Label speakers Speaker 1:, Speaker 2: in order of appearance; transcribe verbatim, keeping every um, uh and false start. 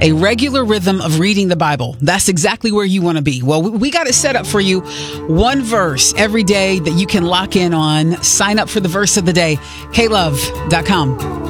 Speaker 1: a regular rhythm of reading the Bible. That's exactly where you want to be. Well, we got it set up for you. One verse every day that you can lock in on. Sign up for the verse of the day. K love dot com.